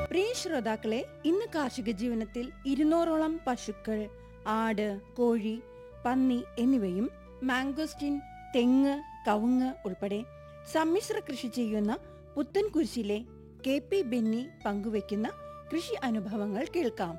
പ്രിയ ശ്രോതാക്കളെ, ഇന്ന് കാർഷിക ജീവനത്തിൽ 200ഓളം പശുക്കൾ, ആട്, കോഴി, പന്നി എന്നിവയും മാംഗോസ്റ്റിൻ, തെങ്ങ്, കവുങ്ങ് ഉൾപ്പെടെ സമ്മിശ്ര കൃഷി ചെയ്യുന്ന പുത്തൻകുരിശിലെ KP ബെന്നി പങ്കുവയ്ക്കുന്ന കൃഷി അനുഭവങ്ങൾ കേൾക്കാം.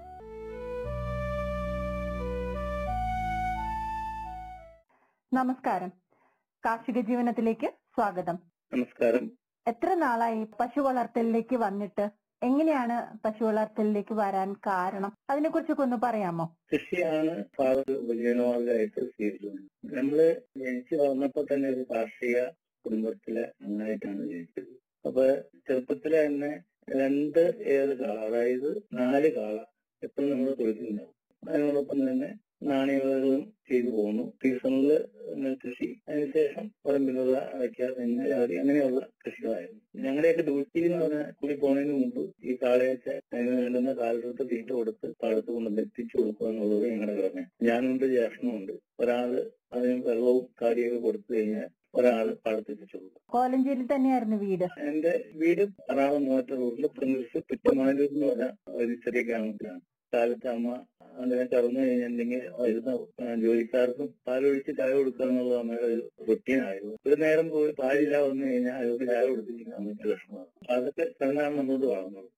നമസ്കാരം. കാർഷിക ജീവനത്തിലേക്ക് സ്വാഗതം. നമസ്കാരം. എത്ര നാളായി പശു വളർത്തലിലേക്ക് വന്നിട്ട്? എങ്ങനെയാണ് പശു വളർത്തലിലേക്ക് വരാൻ കാരണം? അതിനെ കുറിച്ചൊക്കെ ഒന്ന് പറയാമോ? കൃഷിയാണ് ഫാദർ ഉപജീവനമാർഗമായിട്ട് സ്വീകരിച്ചത്. നമ്മള് ജനിച്ചു വളർന്നപ്പോ തന്നെ ഒരു കാർഷിക കുടുംബത്തിലെ അംഗമായിട്ടാണ് ജനിച്ചത്. അപ്പൊ ചെറുപ്പത്തിലെ തന്നെ 2 ഏഴ് കാള, അതായത് 4 കാള എപ്പോഴും നമ്മൾ തൊഴിലുണ്ടാവും. അതിനോടൊപ്പം തന്നെ നാണ്യവിളകളും ചെയ്തു പോകുന്നു. സീസണില് നെൽകൃഷി, അതിനുശേഷം പറമ്പിലുള്ള അടയ്ക്ക, തെങ്ങ്, ജാതി അങ്ങനെയുള്ള കൃഷികളായിരുന്നു. ഞങ്ങളുടെയൊക്കെ ഡ്യൂട്ടി എന്ന് പറഞ്ഞാൽ കൂടി പോകുന്നതിന് മുമ്പ് ഈ കാളയൊക്കെ അതിന് വേണ്ടുന്ന കാലത്ത് തീറ്റ കൊടുത്ത് പാടത്ത് കൊണ്ട് എത്തിച്ചു കൊടുക്കുക എന്നുള്ളത് ഞങ്ങളുടെ കടമ. ഞാനുണ്ട്, ജ്യേഷ്ഠനുമുണ്ട്. ഒരാള് അതിന് വെള്ളവും കാടിയൊക്കെ കൊടുത്തു കഴിഞ്ഞാൽ ഒരാള് പാടത്തെത്തിച്ചു കൊടുക്കും. കോലഞ്ചേരി തന്നെയായിരുന്നു വീട്? എന്റെ വീട് എറണാകുളം മൂവാറ്റ റോഡില് പ്രദേശത്ത് കുറ്റമാനൂർ എന്ന് പറഞ്ഞ ഒരു ചെറിയ ഗ്രാമത്തിലാണ്. കാലത്ത് അമ്മ അങ്ങനെ കറന്നു കഴിഞ്ഞിട്ടുണ്ടെങ്കിൽ വരുന്ന ജോലിക്കാർക്കും പാലൊഴിച്ച് ചായ കൊടുക്കുക എന്നുള്ളത് അമ്മയുടെ ഒരു റൊട്ടീനായിരുന്നു. ഒരു നേരം പോയി പാലില്ല വന്നു കഴിഞ്ഞാൽ അയാൾക്ക് ചായ കൊടുത്തിരിക്കുന്ന അമ്മയ്ക്ക് വിഷമമാണ്. അതൊക്കെ കണ്ടാണ് നമ്മളോട് വളർന്നത്.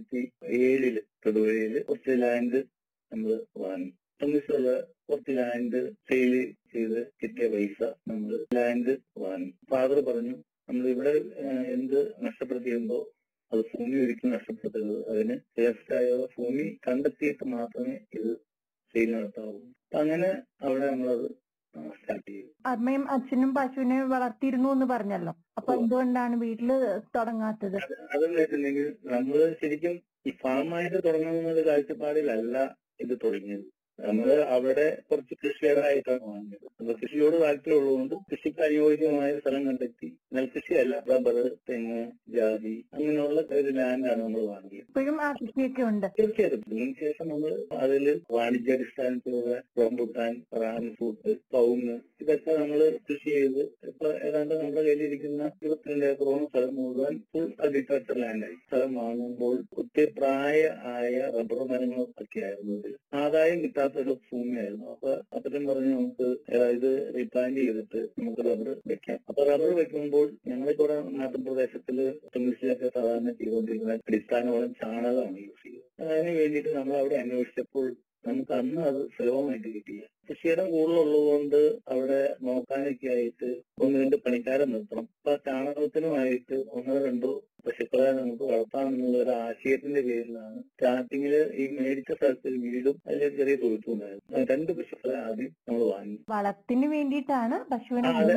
2007 തൊടുപുഴയില് കുറച്ച് ലാൻഡ് നമ്മൾ വാങ്ങി. സംബന്ധിച്ചുള്ള കുറച്ച് ലാൻഡ് സെയിൽ ചെയ്ത് കിട്ടിയ പൈസ നമ്മൾ ലാൻഡ് വാങ്ങി. ഫാദർ പറഞ്ഞു, നമ്മൾ ഇവിടെ എന്ത് നഷ്ടപ്പെടുത്തിയുമ്പോ അത് ഭൂമി ഒരിക്കലും നഷ്ടപ്പെടുത്തരുത്. അതിന് സേഫ്റ്റായ ഭൂമി കണ്ടെത്തിയിട്ട് മാത്രമേ ഇത് സെയിൽ നടത്താവൂ. അങ്ങനെ അവിടെ നമ്മളത് സ്റ്റാർട്ട് ചെയ്തു. അമ്മയും അച്ഛനും പശുവിനെ വളർത്തിയിരുന്നു എന്ന് പറഞ്ഞല്ലോ. അപ്പൊ എന്തുകൊണ്ടാണ് വീട്ടില് തുടങ്ങാത്തത്? അതെന്ന് വെച്ചിട്ടുണ്ടെങ്കിൽ നമ്മള് ശരിക്കും ഈ ഫാമായിട്ട് തുടങ്ങുന്ന കാഴ്ചപ്പാടിലല്ല ഇത് തുടങ്ങിയത്. നമ്മള് അവിടെ കുറച്ച് കൃഷികരായിട്ടാണ് വാങ്ങിയത്. അപ്പൊ കൃഷിയോട് താല്പര്യമുള്ളതുകൊണ്ട് കൃഷിക്ക് അനുയോജ്യമായ സ്ഥലം കണ്ടെത്തി നെൽകൃഷിയല്ല, റബ്ബർ, തെങ്ങ്, ജാതി അങ്ങനെയുള്ള ഒരു ലാൻഡാണ് നമ്മൾ വാങ്ങിയത്. ഇപ്പോഴും ആ കൃഷിയൊക്കെ ഉണ്ട്? തീർച്ചയായിട്ടും. ഇതിനുശേഷം നമ്മൾ അതിൽ വാണിജ്യാടിസ്ഥാനത്തിലുള്ള റംബുട്ടാൻ, റാം ഫ്രൂട്ട്, കവുങ്ങ് ഇതൊക്കെ നമ്മൾ കൃഷി ചെയ്ത് ഇപ്പൊ ഏതാണ്ട് നമ്മുടെ കയ്യിലിരിക്കുന്ന 22 ഏക്കറോളം സ്ഥലം മുഴുവൻ ഫുൾ അഗ്രികൾച്ചർ ലാൻഡായി. സ്ഥലം വാങ്ങുമ്പോൾ ഒത്തിരി പ്രായമായ റബ്ബർ മരങ്ങളൊക്കെ ആയിരുന്നു. ആദായം കിട്ടാത്തൊരു ഭൂമിയായിരുന്നു. അപ്പൊ അത്രയും പറഞ്ഞ് നമുക്ക് ഇത് റീപ്ലാന്റ് ചെയ്തിട്ട് നമുക്ക് റബ്ബർ വെക്കാം. അപ്പൊ റബ്ബർ വെക്കുമ്പോൾ ഞങ്ങളിവിടെ നാട്ടുപ്രദേശത്തില് കൃഷിയൊക്കെ സാധാരണ ചെയ്തുകൊണ്ടിരിക്കുന്ന അടിസ്ഥാനവളം ചാണകമാണ് യൂസ് ചെയ്യുന്നത്. അതിന് വേണ്ടിയിട്ട് നമ്മൾ അവിടെ അന്വേഷിച്ചപ്പോൾ നമുക്ക് അന്ന് അത് സുലഭമായിട്ട് കിട്ടിയ കൃഷിയുടെ കൂടുതലുള്ളത് കൊണ്ട് അവിടെ നോക്കാനൊക്കെ ആയിട്ട് 1-2 പണിക്കാരെ നിർത്തണം. അപ്പൊ ചാണകത്തിനുമായിട്ട് 1-2 പശുക്കളെ നമുക്ക് വളർത്താമെന്നുള്ള ഒരു ആശയത്തിന്റെ പേരിലാണ് സ്റ്റാർട്ടിങ്ങില് ഈ മേടിച്ച സ്ഥലത്ത് വീടും അതിൽ ചെറിയ തൊഴുത്തുണ്ടായിരുന്നു. 2 പശുക്കളെ ആദ്യം നമ്മൾ വാങ്ങി. വളത്തിന് വേണ്ടിയിട്ടാണ് പശുവിനെ? അതെ.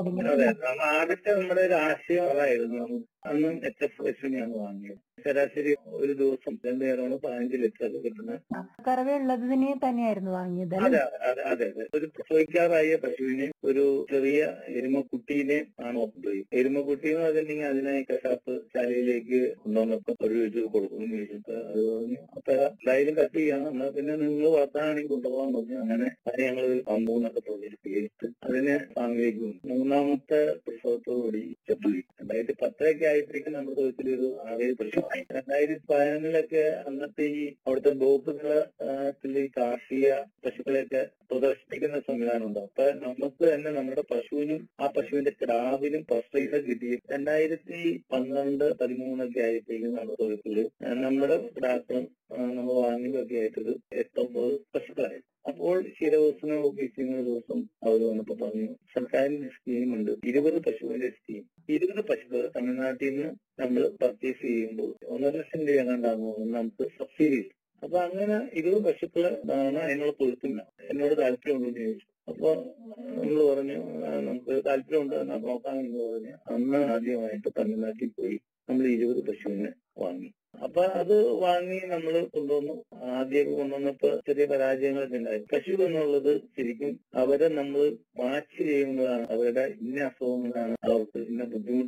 ആദ്യത്തെ നമ്മുടെ ഒരു ആശയം അതായിരുന്നു. അന്നും HF പശുവിനെയാണ് വാങ്ങിയത്. ശരാശരി ഒരു ദിവസം 2 നേരമാണ് 15 ലിറ്റർ കിട്ടുന്നത്. കറവയുള്ളതിനെ തന്നെയായിരുന്നു വാങ്ങിയത്? അതെ. ഒരു പ്രസവിക്കാറായ പശുവിനെ ഒരു ചെറിയ എരുമക്കുട്ടീനെ ആണ് ഉപയോഗിക്കുന്നത്. എരുമക്കുട്ടി എന്ന് പറഞ്ഞിട്ടുണ്ടെങ്കിൽ അതിനായി കശാപ്പ് ശാലയിലേക്ക് കൊണ്ടുവന്നപ്പോ ഒരു വീട്ടിൽ കൊടുക്കുന്നു ചോദിച്ചിട്ട് അത് പറഞ്ഞു, അപ്പൊ എന്തായാലും കട്ട് ചെയ്യണം, എന്നാൽ പിന്നെ നിങ്ങൾ വളർത്താനാണെങ്കിൽ കൊണ്ടുപോകാൻ പറഞ്ഞു. അങ്ങനെ അത് ഞങ്ങൾ പമ്പൂന്നൊക്കെ പ്രചരിപ്പിച്ചിട്ട് അതിനെ ഫാമിലേക്ക് വന്നു. 3ാമത്തെ പ്രസവത്തോടുകൂടി ചെറുതായി 2010 ആയപ്പോഴേക്കും നമ്മുടെ തൊഴിലൊരു 6 പശു. 2011 അന്നത്തെ ഈ അവിടുത്തെ ബ്ലോക്കുകളിൽ കാർഷിക പശുക്കളെയൊക്കെ പ്രദർശിപ്പിക്കുന്ന സംവിധാനം ഉണ്ട്. അപ്പൊ നമുക്ക് തന്നെ നമ്മുടെ പശുവിനും ആ പശുവിന്റെ കിടാവിനും പശുവിനെ കിട്ടി. 2012-13 ആയപ്പോഴേക്കും നമ്മുടെ തൊഴില് നമ്മുടെ കിടാക്കളും നമ്മൾ വാങ്ങിയതൊക്കെ ആയിട്ടൊരു 8-9 പശുക്കളായി. അപ്പോൾ ക്ഷീരവികസന ഓഫീസിൽ ദിവസം അവർ വന്നപ്പോ പറഞ്ഞു, സർക്കാരിന്റെ സ്കീമുണ്ട്, 20 പശുവിന്റെ സ്കീം. 20 പശുക്കൾ തമിഴ്നാട്ടിൽ നിന്ന് നമ്മൾ പർച്ചേസ് ചെയ്യുമ്പോൾ 1.5 ലക്ഷം രൂപ എങ്ങാണ്ടാകുമ്പോൾ നമുക്ക് സബ്സിഡി. അപ്പൊ അങ്ങനെ 20 പശുക്കള് അതിനുള്ള തൊഴുത്തില്ല. എന്നോട് താല്പര്യമുണ്ടെന്ന് ചോദിച്ചു. അപ്പൊ നമ്മൾ പറഞ്ഞു നമുക്ക് താല്പര്യമുണ്ട്, എന്നാൽ നോക്കാമെന്ന് പറഞ്ഞു. അന്ന് ആദ്യമായിട്ട് തമിഴ്നാട്ടിൽ പോയി നമ്മൾ 20 പശുവിനെ വാങ്ങി. അപ്പൊ അത് വാങ്ങി നമ്മൾ കൊണ്ടുവന്നു. ആദ്യമൊക്കെ കൊണ്ടുവന്നപ്പോ ചെറിയ പരാജയങ്ങളൊക്കെ ഉണ്ടായി. പശു എന്നുള്ളത് ശരിക്കും അവരെ നമ്മൾ വാച്ച് ചെയ്യുമ്പോഴാണ് അവരുടെ ഇന്ന അസുഖങ്ങളാണ്, അവർക്ക് ഇന്ന ബുദ്ധിമുട്ട്